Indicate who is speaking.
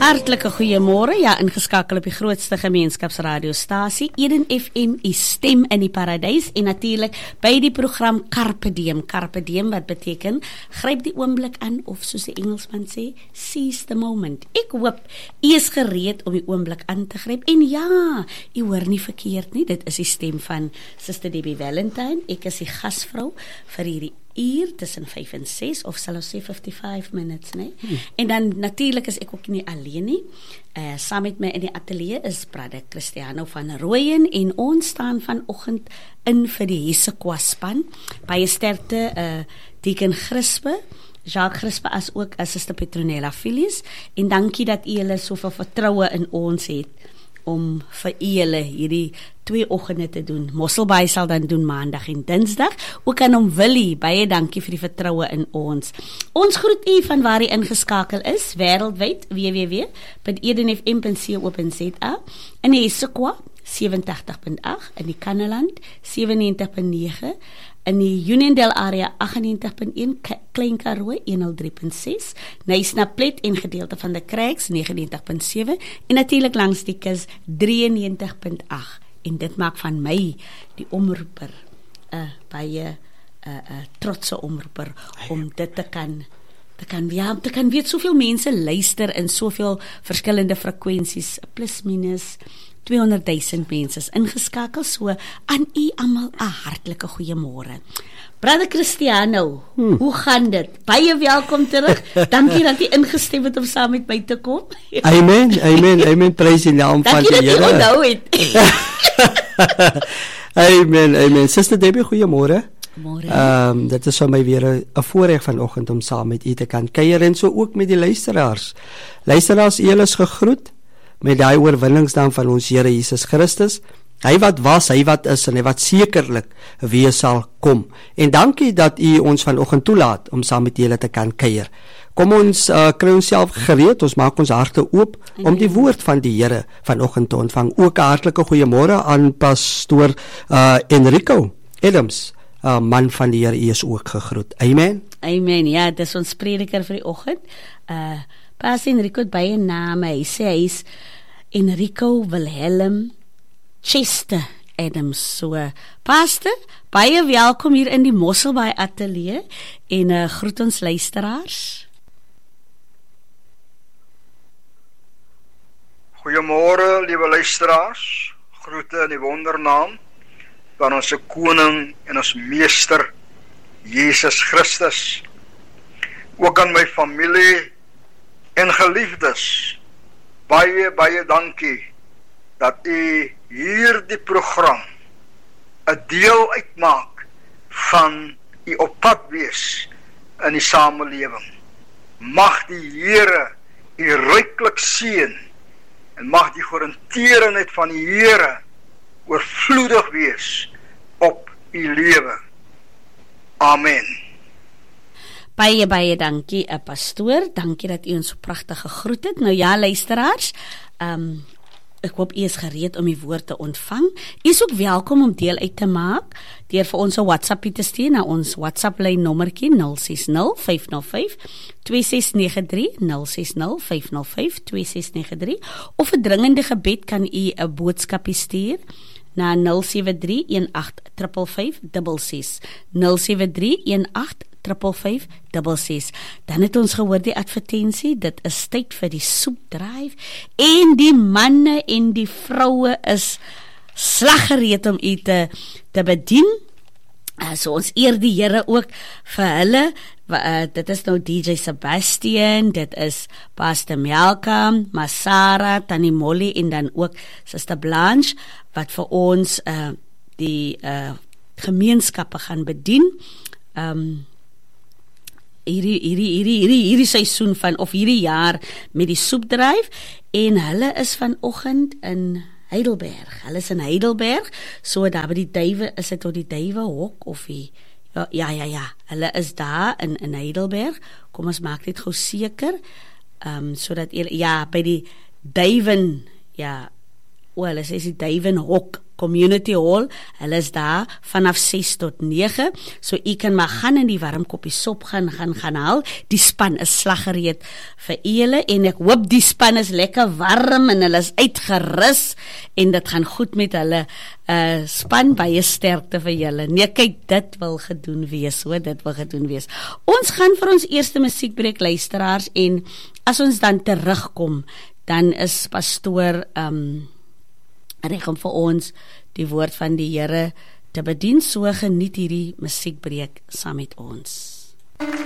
Speaker 1: Hartlike goeiemôre, ja, ingeskakel op die grootste gemeenskapsradiostasie, Eden FM, die stem in die paradys, en natuurlik by die program Carpe Diem. Carpe Diem wat beteken, gryp die oomblik aan, of soos die Engelsman sê, seize the moment. Ek hoop, u is gereed om die oomblik aan te gryp, en ja, u hoor nie verkeerd nie, dit is die stem van Suster Debbie Valentine, ek is die gasvrou vir hierdie uur tussen 5 en 6, of sal ons sê 55 minutes, nee? En dan natuurlik is ek ook nie alleen nie. Saam met my in die ateljee is Brother Cristiano van Rooyen, en ons staan vanoggend in vir die Hesekwa span. Baie sterkte Deacon Grispe, Jacques Grispe, as ook Suster Petronella Phyllis, en dankie dat u julle soveel vertroue in ons het, om vir julle hierdie 2 oggende te doen. Mosselbaai sal dan doen maandag en dinsdag. Ook aan hom Willie, baie dankie vir die vertroue in ons. Ons groet u van waar u ingeskakel is, wêreldwyd, www.edenfm.co.za, in die Hesekwa 87.8, in die Kanneland 97.9, in die Uniondale area 98.1, Klein Karoo 103.6, Nysnaplet en gedeelte van die Craigs 99.7, en natuurlik langs die kus 93.8, en dit maak van my die omroeper baie trotse omroeper, om dit te kan weet, soveel mense luister in soveel verskillende frekwensies, plus minus 200,000 mense is ingeskakel, so aan u almal 'n hartlike goeiemôre. Brother Cristiano, hoe gaan dit? Baie welkom terug. Dankie dat u ingestem het om saam met my te kom.
Speaker 2: Amen, prys die naam van die Here.
Speaker 1: Dankie dat u onthou het.
Speaker 2: Amen. Suster Debbie, goeiemôre.
Speaker 1: Môre.
Speaker 2: Dit is vir my weer 'n voorreg vanoggend om saam met u te kan kuier, en so ook met die luisteraars. Luisteraars, julle is gegroet met daai oorwinningsnaam van ons Here Jesus Christus. Hy wat was, hy wat is, en hy wat sekerlik weer sal kom. En dankie dat u ons vanoggend toelaat om saam met julle te kan kuier. Kom ons kry onsself gereed, ons maak ons harte oop om die woord van die Here vanoggend te ontvang. Ook 'n hartlike goeiemôre aan pastoor Enrico Adams, man van die Here, u is ook gegroet. Amen,
Speaker 1: ja, dit is ons prediker vir die oggend. Pastor Enrico het baie name, hy sê hy is Enrico Wilhelm Chester Adams. So, Pastor, baie welkom hier in die Mosselbaai ateljee, en groet ons luisteraars.
Speaker 3: Goeiemôre, liewe luisteraars, groete in die wondernaam van ons koning en ons meester Jesus Christus. Ook aan my familie en geliefdes, baie dankie dat u hierdie program 'n deel uitmaak van u op pad wees in die samelewing. Mag die Here u ryklik seën, en mag die garanteerendheid van die Here oorvloedig wees op u lewe. Amen.
Speaker 1: Baie dankie, pastoor. Dankie dat u ons so pragtig gegroet het. Nou ja, luisteraars, ek hoop u is gereed om die woord te ontvang. U is ook welkom om deel uit te maak deur vir ons 'n WhatsApp te stuur na ons WhatsApp lyn nommertjie 060-505-2693, 060-505-2693, of 'n dringende gebed kan u 'n boodskap stuur na 073-18-555-66, 073-18-555-66. Dan het ons gehoor die advertensie, dit is tyd vir die soepdryf, en die manne en die vroue is slaggereed om u te bedien. So ons eer die Here ook vir hulle. Dit is nou DJ Sebastian, dit is Pastor Malcolm, Masara, Tannie Molly, en dan ook Sister Blanche, wat vir ons die gemeenskappe gaan bedien. Hierdie seisoen van, of hierdie jaar met die soepdryf, en hulle is vanoggend in Heidelberg. Hulle is in Heidelberg, so daar by die duiwe, is dit op die duiwe hok, of die, ja, hulle is daar in Heidelberg. Kom ons maak dit gou seker, so dat, ja, by die duiven, ja, hulle sê die duiven hok, Community Hall. Hulle is daar vanaf 6 tot 9. So u kan maar gaan in die warm koppie sop gaan haal. Die span is slaggereed vir julle en ek hoop die span is lekker warm en hulle is uitgerus en dit gaan goed met hulle span. Baie sterkte vir julle. Nee, kyk, dit wil gedoen wees, hoor, dit wil gedoen wees. Ons gaan vir ons eerste musiekbreek, luisteraars, en as ons dan terugkom, dan is pastoor reg om vir ons die woord van die Here te bedien. So geniet hierdie musiekbreek saam met ons.